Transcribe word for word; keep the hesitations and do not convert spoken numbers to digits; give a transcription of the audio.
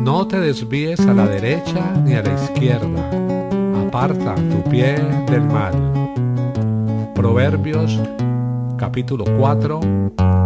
No te desvíes a la derecha ni a la izquierda, aparta tu pie del mal. Proverbios capítulo cuatro,